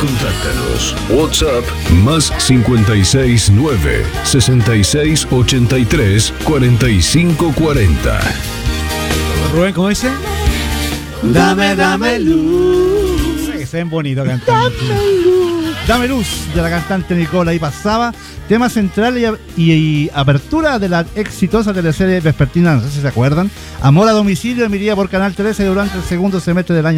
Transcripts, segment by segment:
Contáctanos. WhatsApp más 569 6683 4540. Rubén, ¿cómo dice? Dame luz. Que se ven bonitos cantando. Dame luz, de la cantante Nicole. Ahí pasaba. Tema central y apertura de la exitosa teleserie vespertina, no sé si se acuerdan. Amor a domicilio, emitida por Canal 13 durante el segundo semestre del año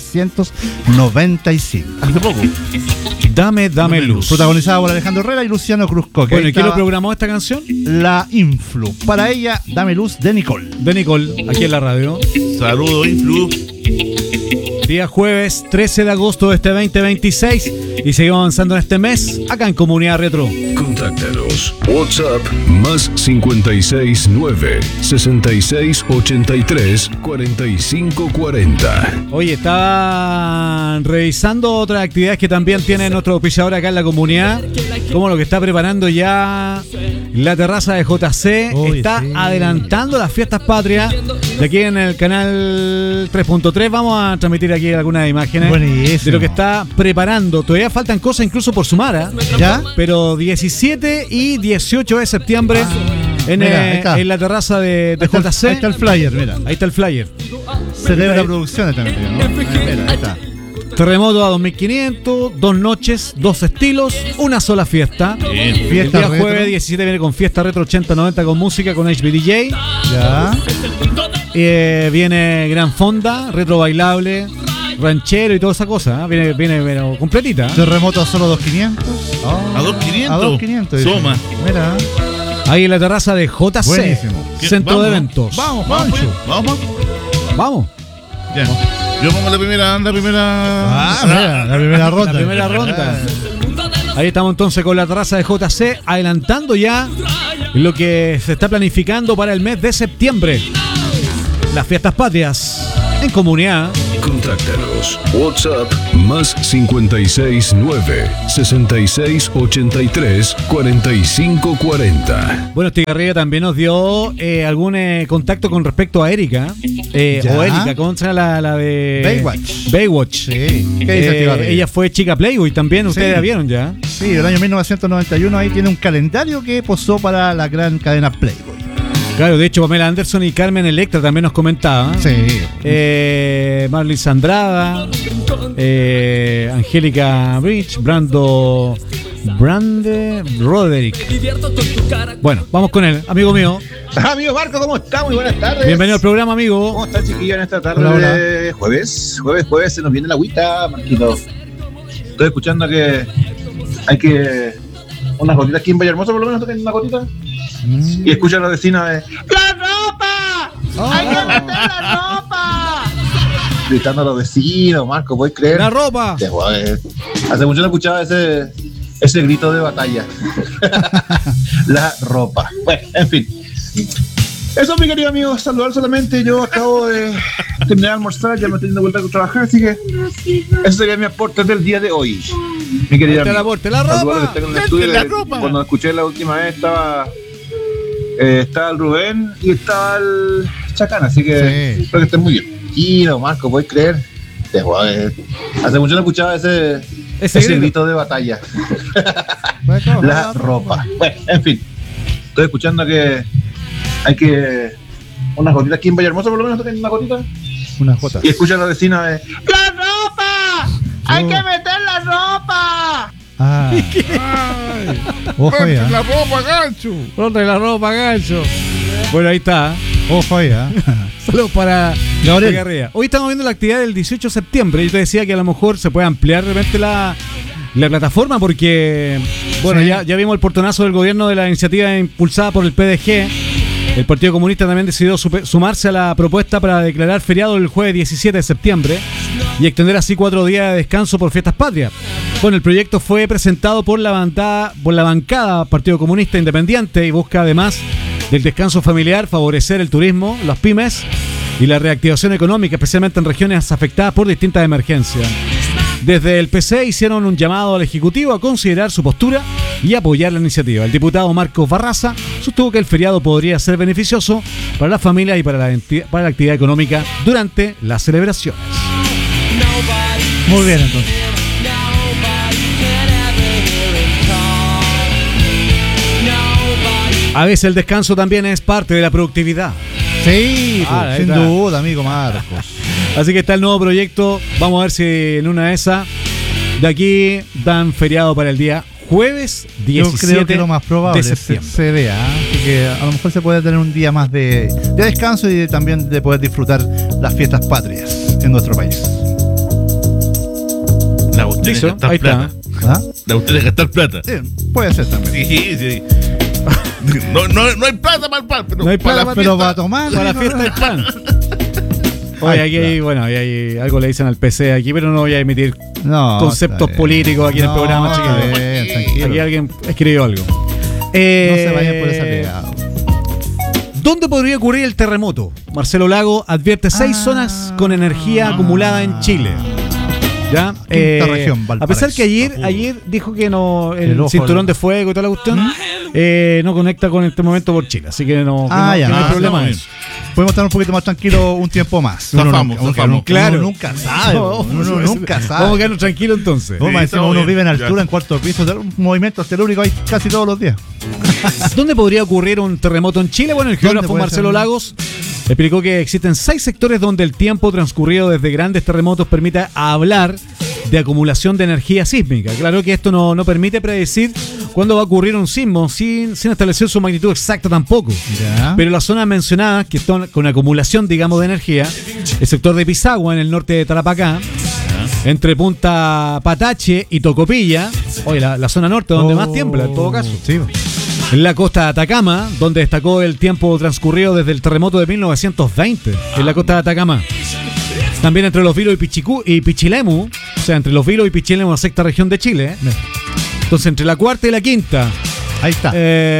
1995. Hace poco. Dame luz. Protagonizada por Alejandro Herrera y Luciano Cruzco. Bueno, ¿y quién lo programó esta canción? La Influ. Para ella, Dame luz de Nicole. De Nicole, aquí en la radio. Saludos, Influ. Día jueves 13 de agosto de este 2026 y seguimos avanzando en este mes acá en Comunidad Retro. Contáctanos. WhatsApp más 569 6683 4540. Oye, estaban revisando otras actividades que también tiene nuestro auspiciador acá en la comunidad, como lo que está preparando ya la terraza de JC. Está adelantando las fiestas patrias de aquí en el canal 3.3. Vamos a transmitir aquí algunas imágenes. Buenísimo. De lo que está preparando. Todavía faltan cosas incluso por sumar, ¿eh? ¿Ya? Pero 17 y 18 de septiembre en la terraza de JC. Ahí está el flyer, mira. Ahí está el flyer. Celebra producciones también, ¿no? Mira, ahí está. Terremoto a 2500, 2 noches, 2 estilos, una sola fiesta. Bien. El Fiesta día retro. jueves 17 viene con fiesta retro 80-90 con música, con HBDJ. Ya. Viene gran fonda, retro bailable, ranchero y toda esa cosa. Viene pero completita. Terremoto a solo 2500. A 2.500. A 2500. Toma. Mira. Ahí en la terraza de JC. Buenísimo. Centro de eventos. Vamos, Pancho. Vamos. Ya. Yo pongo la primera. Mira, la primera ronda. La primera ronda. Ahí estamos entonces con la terraza de JC, adelantando ya lo que se está planificando para el mes de septiembre. Las fiestas patrias en comunidad. Contáctanos. WhatsApp más 569 6683 4540. Bueno, Estigarribia también nos dio algún contacto con respecto a Erika. Ya. O Erika, ¿cómo se llama la de Baywatch? Sí. ¿Qué dice Estigarribia? Ella fue chica Playboy también, ustedes la vieron ya. Sí, el año 1991 ahí tiene un calendario que posó para la gran cadena Playboy. Claro, de hecho Pamela Anderson y Carmen Electra también nos comentaban. Sí. Marley Sandrada, Angélica Bridge, Brande Roderick. Bueno, vamos con él, amigo mío. Amigo Marco, ¿cómo está? Muy buenas tardes. Bienvenido al programa, amigo. ¿Cómo está, chiquillo, en esta tarde? Hola, hola. De jueves, se nos viene la agüita, Marquito. Estoy escuchando que hay que unas gotitas aquí en Vallehermoso, por lo menos toquen una gotita. Y escucha a la vecina de ¡la ropa! ¡Hay que meter la ropa! Gritando a los vecinos, Marco, ¿puedes creer? La ropa. Hace mucho no escuchaba ese grito de batalla. La ropa. Bueno, en fin. Eso, mi querido amigo, saludar solamente. Yo acabo de terminar de almorzar, ya me estoy dando vuelta a trabajar, así que ese sería mi aporte del día de hoy. Mi querido amigo. La ropa. Cuando escuché la última vez estaba el Rubén y estaba el Chacán, así que espero que estén muy bien. Kino, Marco, ¿puedes creer? Hace mucho no escuchaba ese grito de batalla. La ropa. Bueno, en fin. Estoy escuchando que hay que unas gotitas aquí en Vallehermoso, por lo menos toquen una gotita. Una jota. Y escucha a la vecina de ¡la ropa! ¡Hay que meter la ropa! Ojo ya. La ropa, gancho. Ponte la ropa, gancho. Bueno, ahí está. Ojo ya. Saludos para Gabriel. Estigarribia. Hoy estamos viendo la actividad del 18 de septiembre. Yo te decía que a lo mejor se puede ampliar de repente la plataforma porque, bueno, ya vimos el portonazo del gobierno de la iniciativa impulsada por el PDG. El Partido Comunista también decidió sumarse a la propuesta para declarar feriado el jueves 17 de septiembre y extender así 4 días de descanso por fiestas patrias. Bueno, el proyecto fue presentado por la bancada Partido Comunista Independiente y busca, además del descanso familiar, favorecer el turismo, las pymes y la reactivación económica, especialmente en regiones afectadas por distintas emergencias. Desde el PC hicieron un llamado al Ejecutivo a considerar su postura y apoyar la iniciativa. El diputado Marcos Barraza sostuvo que el feriado podría ser beneficioso para las familias y para la actividad económica durante las celebraciones. Muy bien, entonces. A veces el descanso también es parte de la productividad. Sí, Ah, ahí sin está. duda, amigo Marcos. Así que está el nuevo proyecto. Vamos a ver si en una de esas de aquí dan feriado para el día jueves 17 Yo creo que lo más probable de se septiembre. vea. Así que a lo mejor se puede tener un día más de descanso y también de poder disfrutar las fiestas patrias en nuestro país. La cuestión es Listo, gastar ahí está. plata. ¿Ah? La cuestión es gastar plata. Sí, puede ser también. Sí, sí. No hay plata para el pan, pero No hay plata para la Pero fiesta. para tomar. Para la fiesta del pan. Oye, aquí hay, bueno, hay algo le dicen al PC aquí, pero no voy a emitir No, conceptos está bien. políticos aquí en el No, programa, está chiquillos. bien, tranquilo. Aquí alguien escribió algo. No se vayan por esa pegada. ¿Dónde podría ocurrir el terremoto? Marcelo Lago advierte 6 zonas con energía acumulada en Chile. ¿Ya? Quinta región, a pesar que Valparaíso. ayer dijo que no el El ojo cinturón del- de fuego y toda la cuestión no conecta con este momento por Chile, así que no, que no, Ya, que no hay no, problema en está eso. Podemos estar un poquito más tranquilos un tiempo más. Zafamos, zafamos. Claro. Uno nunca sabe. Uno nunca sabe. Vamos a quedarnos tranquilos entonces. Más encima estamos uno bien, vive en ya. altura, en cuarto piso, un movimiento telúrico hay casi todos los días. ¿Dónde podría ocurrir un terremoto en Chile? Bueno, el geógrafo puede Marcelo ser? Lagos explicó que existen 6 sectores donde el tiempo transcurrido desde grandes terremotos permite hablar de acumulación de energía sísmica. Claro que esto no permite predecir cuándo va a ocurrir un sismo sin establecer su magnitud exacta tampoco. Ya. Pero las zonas mencionadas que están con acumulación, digamos, de energía, el sector de Pisagua en el norte de Tarapacá, entre Punta Patache y Tocopilla, oye, la zona norte donde más tiembla en todo caso. Sí. En la costa de Atacama, donde destacó el tiempo transcurrido desde el terremoto de 1920, en la costa de Atacama. También entre Los Vilos y Pichilemu, o sea, entre Los Vilos y Pichilemu, la sexta región de Chile. Entonces, entre la cuarta y la quinta, Ahí está.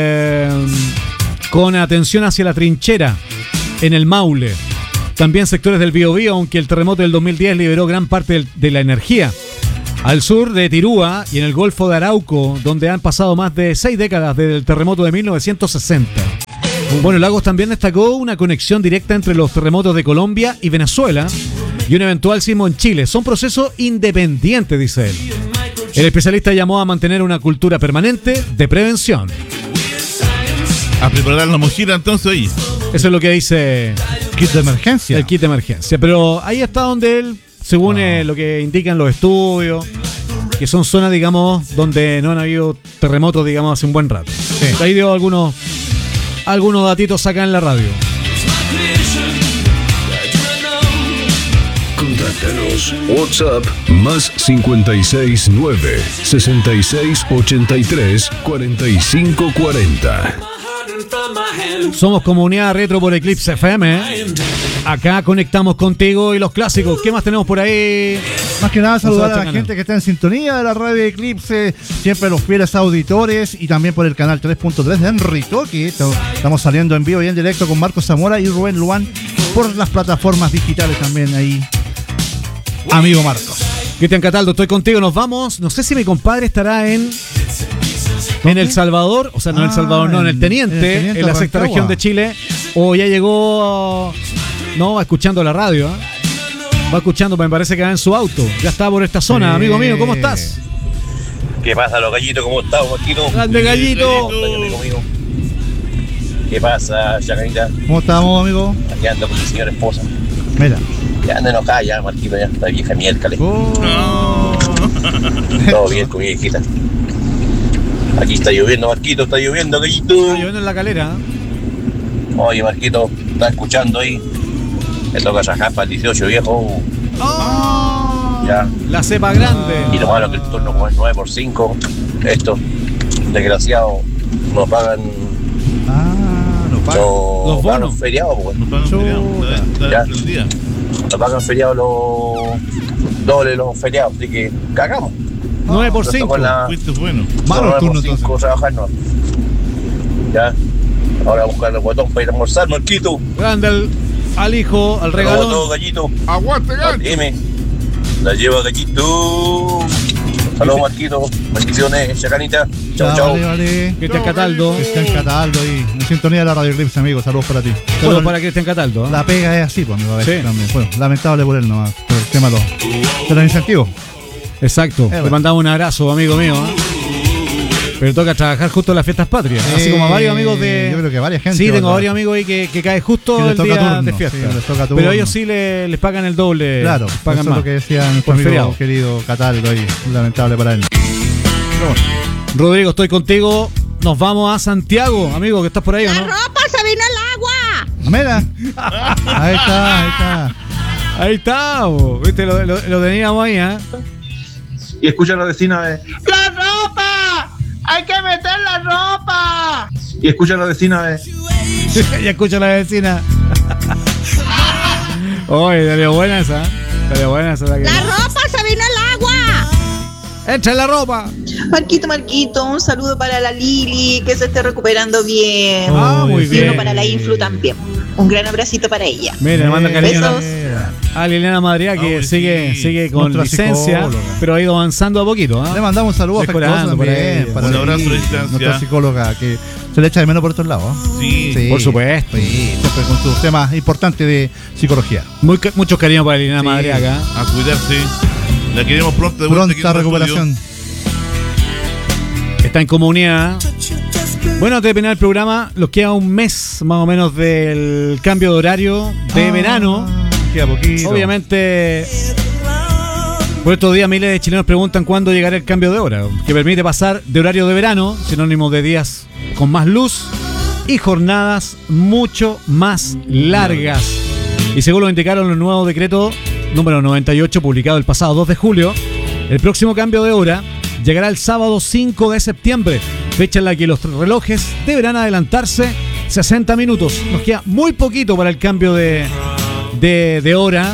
con atención hacia la trinchera, en el Maule. También sectores del Biobío, aunque el terremoto del 2010 liberó gran parte de la energía. Al sur de Tirúa y en el Golfo de Arauco, donde han pasado más de 6 décadas desde el terremoto de 1960. Bueno, Lagos también destacó una conexión directa entre los terremotos de Colombia y Venezuela y un eventual sismo en Chile. Son procesos independientes, dice él. El especialista llamó a mantener una cultura permanente de prevención. A preparar la mochila entonces, oye. Eso es lo que dice Kit de emergencia. el kit de emergencia. Pero ahí está donde él, según lo que indican los estudios, que son zonas, digamos, donde no han habido terremotos, digamos, hace un buen rato. Ahí dio algunos datitos acá en la radio. Contáctanos. WhatsApp más 569 6683 4540. Somos Comunidad Retro por Eclipse FM. Acá conectamos contigo y los clásicos. ¿Qué más tenemos por ahí? Más que nada saludar a la Canal. gente que está en sintonía de la radio Eclipse, siempre los fieles auditores y también por el canal 3.3 de Enritoque. Estamos saliendo en vivo y en directo con Marcos Zamora y Rubén Luan por las plataformas digitales también ahí. Amigo Marcos. Cristian Cataldo, estoy contigo. Nos vamos. No sé si mi compadre estará en El Salvador, o sea, no en El Salvador, no, en el Teniente, en la sexta Rancagua. región de Chile, o ya llegó, no, va escuchando la radio, ¿eh? Va escuchando, me parece que va en su auto, ya está por esta zona. Amigo mío, ¿cómo estás? ¿Qué pasa, los gallitos? ¿Cómo estamos, Marquito? Grande gallito. ¿Cómo estás, amigo mío? ¿Qué pasa, Chacarita? ¿Cómo estamos, amigo? Aquí ando con mi señora esposa. Mira. Ya anda enojada ya, Marquito, ya. Está vieja miércoles. Oh. Todo bien con mi viejita. Aquí está lloviendo, Marquito, está lloviendo, gallito. Está lloviendo en la calera. Oye, Marquito, está escuchando ahí. Me toca rajar para el 18, viejo. ¡Oh! Ya. La cepa grande. Y lo malo que el turno como es 9x5. Esto, desgraciado, nos pagan Lo pagan. Los bonos. los feriados, pues. Nos pagan feriado. Está Ya. dentro del día. Nos pagan feriados los dobles los feriados, así que cagamos. 9 por Nos 5. tocó en la- Fuiste bueno. Malo el turno, 5 trabajar, no. Ya. Ahora a buscar el botón para ir a almorzar, Marquito. Grande al hijo, al Todo, regalón. gallito. Aguante, gato. Dime. La lleva, gallito. Saludos, Marquito. Bendiciones, Chacanita. Chao, chao. Vale, vale. Cristian Cataldo. Cristian Cataldo ahí, en sintonía de la radio Eclipse, amigo. Saludos para ti. Bueno, Bueno, para Cristian Cataldo. ¿eh? la pega es así, pues, amigo. A veces Sí. también. Bueno, lamentable por él nomás, por el tema de los incentivos. Exacto. Le bueno. mandamos un abrazo, amigo mío. ¿eh? Pero toca trabajar justo en las fiestas patrias. Así como a varios amigos de. Yo creo que varias gente. Sí, tengo varios amigos ahí que cae justo Que les el toca día turno, de fiesta. sí, les toca Pero turno. ellos sí les pagan el doble. Claro, pagan eso más. es lo que decía nuestro Por amigo feriado. querido Cataldo ahí. Lamentable para él. Rodrigo, estoy contigo. Nos vamos a Santiago, amigo, que estás por ahí, ¿o ¡La no? ropa se vino al agua! Mira. Ahí está. Ahí está, bo. Viste, lo teníamos ahí, ¿eh? Y escucha a la vecina de ¡La ropa! ¡Hay que meter la ropa! Y escucha a la vecina de Ya escucha a la vecina. Oye, salió buena esa. Salió buena esa. ¡La ropa se vino al agua! ¡Echa la ropa! Marquito, un saludo para la Lili, que se esté recuperando bien. Ah, muy Y bien. uno para la Influ también. Un gran abracito para ella. Mira, le manda cariño Besos. a Liliana Madrid, que sigue con Nuestra licencia, psicóloga. pero ha ido avanzando a poquito. ¿Ah? Le mandamos un saludo Mejorando afectuoso por también ahí. para Un abrazo Lili, a distancia. nuestra psicóloga, que se le echa de menos por estos lados. Sí. Por supuesto. Sí, siempre con sus temas importantes de psicología. Muchos cariños para Liliana Sí. Madrid acá. A cuidarse. La queremos pronto de vuelta aquí en Pronta el recuperación. Está en comunidad. Bueno, antes de terminar el programa, nos queda un mes más o menos del cambio de horario de verano. Queda poquito. Obviamente, por estos días miles de chilenos preguntan cuándo llegará el cambio de hora, que permite pasar de horario de verano, sinónimo de días con más luz y jornadas mucho más largas. Y según lo indicaron los nuevos decretos número 98, publicado el pasado 2 de julio, el próximo cambio de hora llegará el sábado 5 de septiembre, fecha en la que los relojes deberán adelantarse 60 minutos. Nos queda muy poquito para el cambio de hora.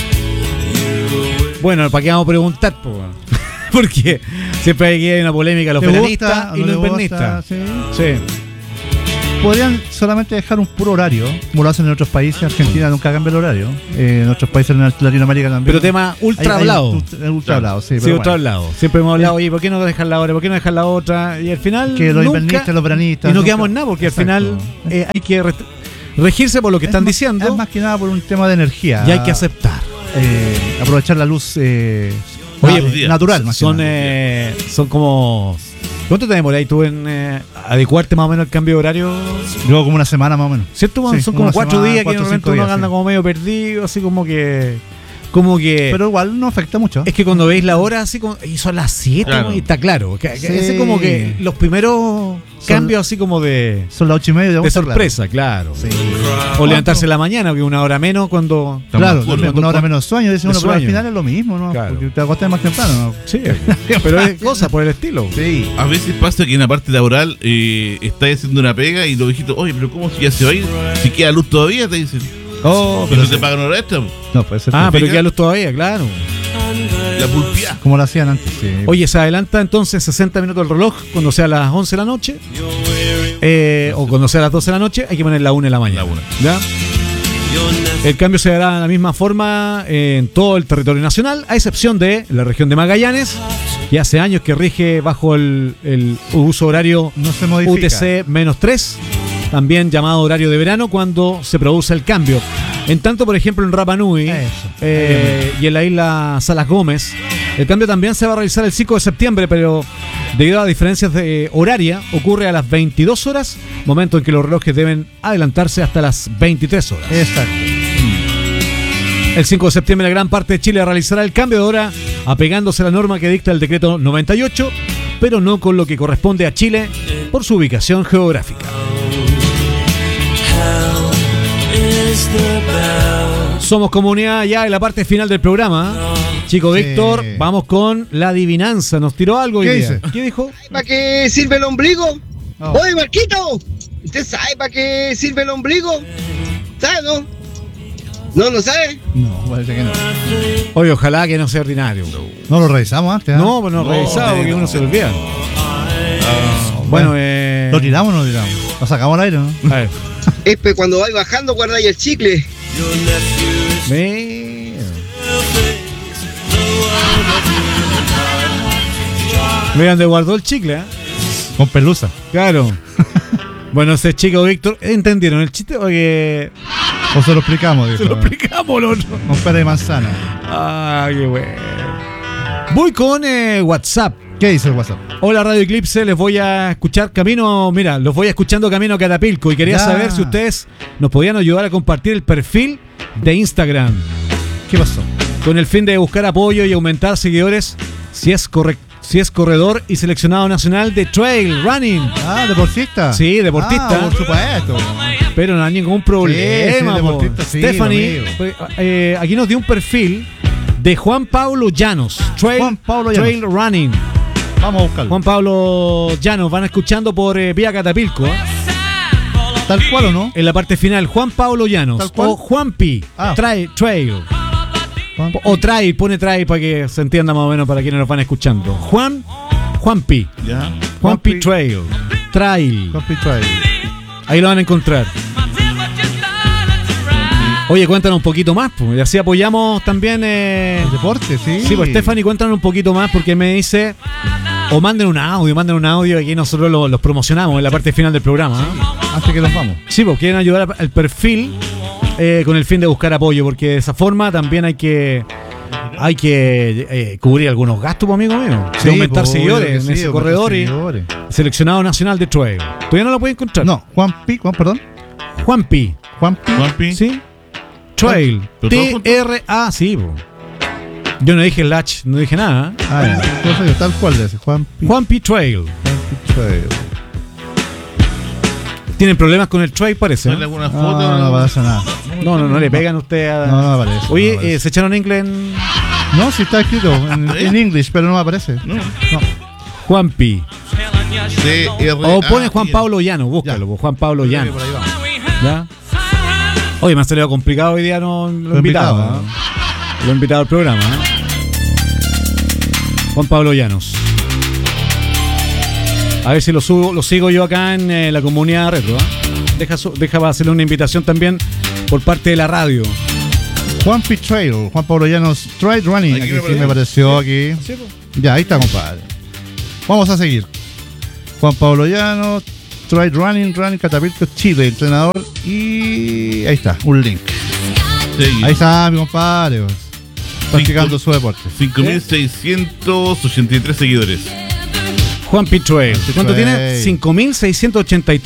Bueno, ¿para qué vamos a preguntar? Porque siempre hay una polémica, los ¿Te gusta veranistas o y no los te invernistas. gusta? Sí. Sí. Podrían solamente dejar un puro horario, como lo hacen en otros países. Argentina nunca cambia el horario. En otros países en Latinoamérica también. Pero tema ultra hablado. Ultra hablado, sí. Sí, pero ultra bueno. hablado. Siempre hemos hablado, oye, ¿por qué no dejan la hora? ¿Por qué no dejan la otra? Y al final. Que los nunca- invernistas, los veranistas. Y no nunca- quedamos en nada, porque Exacto. al final hay que regirse por lo que están Es diciendo más que nada por un tema de energía. y hay que aceptar. Aprovechar la luz Oye, natural. Más que Son, nada. son como. ¿Cuánto te demoráis tú en adecuarte más o menos al cambio de horario? Luego como una semana más o menos. ¿Cierto? Sí, son como como una 4 semana, días que 4 de o 5 repente uno días, anda sí. como medio perdido, así como que. Pero igual no afecta mucho. Es que cuando veis la hora, así como. Y son las 7, Claro. y está claro. Que Sí. ese como que los primeros cambios, así como de Son las 8:30 de sorpresa, claro. O levantarse en la mañana, que una hora menos cuando. Claro, Estamos con una hora menos de sueño. Dice de uno, pero al sueño. final es lo mismo, ¿no? Claro. Porque te acostas más temprano, ¿no? Sí, pero es cosa por el estilo. Sí. A veces pasa que en la parte laboral estás haciendo una pega y los viejitos, oye, pero ¿cómo si ya se va a ir? Si queda luz todavía, te dicen. Oh, Pero no te pagan hora extra. No, puede ser. Ah, pero fijas? queda luz todavía, claro. La pulpía. Como lo hacían antes. Sí. Oye, se adelanta entonces 60 minutos el reloj cuando sea a las 11 de la noche. O cuando sea a las 12 de la noche, hay que poner la 1 de la mañana. La 1. ¿Ya? El cambio se dará de la misma forma en todo el territorio nacional, a excepción de la región de Magallanes, que hace años que rige bajo el uso horario No se modifica. UTC-3, también llamado horario de verano, cuando se produce el cambio. En tanto, por ejemplo, en Rapa Nui y en la isla Salas Gómez, el cambio también se va a realizar el 5 de septiembre, pero debido a diferencias de horaria, ocurre a las 22 horas, momento en que los relojes deben adelantarse hasta las 23 horas. Exacto. El 5 de septiembre la gran parte de Chile realizará el cambio de hora, apegándose a la norma que dicta el decreto 98, pero no con lo que corresponde a Chile por su ubicación geográfica. Somos comunidad ya en la parte final del programa. Chico Sí. Víctor, vamos con la adivinanza. ¿Nos tiró algo hoy ¿Qué día? dice? ¿Qué dijo? ¿Para qué sirve el ombligo? Oh. Oye, Marquito, ¿usted sabe para qué sirve el ombligo? ¿Sabe, no? ¿No lo sabe? No, parece que no. Oye, ojalá que no sea ordinario. No lo revisamos antes. ¿eh? No, pues no, revisado porque uno se olvida. Bueno, ¿Lo tiramos o no lo tiramos? Lo sacamos al aire, ¿no? a ver. Es que cuando vais bajando guardáis el chicle. Mira. Mira dónde guardó el chicle, ¿eh? Con pelusa. Claro. Bueno, ese chico Víctor, ¿entendieron el chiste? Oye, O se lo explicamos, dijo. se lo explicamos, ¿no? Con pera de manzana. Ah, qué bueno. Voy con WhatsApp. ¿Qué dice el WhatsApp? Hola Radio Eclipse, les voy a escuchar los voy escuchando camino a Catapilco y quería saber si ustedes nos podían ayudar a compartir el perfil de Instagram. ¿Qué pasó? Con el fin de buscar apoyo y aumentar seguidores, si es corredor y seleccionado nacional de trail running. Ah, deportista. Sí, deportista. Por supuesto. Pero no hay ningún problema. Sí, deportista, sí, Stephanie, aquí nos dio un perfil de Juan Pablo Llanos, Trail Running. Vamos a buscarlo. Juan Pablo Llanos, van escuchando por vía Catapilco. ¿Tal cual o no? En la parte final, Juan Pablo Llanos. ¿Tal cual? O Juanpi, Trail. Juanpi. O Trail, pone Trail para que se entienda más o menos para quienes nos van escuchando. Juanpi. Ya. Juanpi Trail. Trail. Juanpi Trail. Ahí lo van a encontrar. Oye, cuéntanos un poquito más, pues. Y así apoyamos también. El deporte, sí. Sí, pues Stephanie, cuéntanos un poquito más porque me dice. O manden un audio y aquí nosotros los promocionamos en la parte final del programa. Antes que nos vamos. Sí, pues quieren ayudar al perfil con el fin de buscar apoyo, porque de esa forma también hay que cubrir algunos gastos, pues, amigo mío. Sí, de aumentar pues, seguidores en sí, ese corredor seguidores. Y seleccionado nacional de trail. ¿Todavía no lo puede encontrar? No, Juanpi. Juanpi. Sí. Trail. T-R-A, sí, po. Yo no dije Latch, no dije nada. Entonces, tal cual de ese. Juanpi Trail. ¿Tienen problemas con el trail, parece? ¿No? ¿Alguna foto? No pasa nada. No le pegan ustedes a... No aparece. Oye, no aparece. ¿se echaron inglés en...? No, sí está escrito en inglés, pero no me aparece. No. Juanpi. O pone Juan Pablo Llano, búscalo, Ya. Juan Pablo Llano. Por ahí vamos. ¿Ya? Oye, me ha salido complicado hoy día, no lo invitado. invitado, Lo he invitado al programa. Juan Pablo Llanos. A ver si lo sigo yo acá en la comunidad retro. Deja para hacerle una invitación también por parte de la radio. Juanpi Trail, Juan Pablo Llanos Trail Running. Aquí sí me apareció aquí. Ya, ahí está, compadre. Vamos a seguir. Juan Pablo Llanos Trail Running Catapilco Chile, entrenador. Y ahí está, un link. Sí. Ahí está, mi compadre. Practicando su deporte. 5.683 seguidores. Juanpi Trail. ¿Cuánto tiene? 5.683.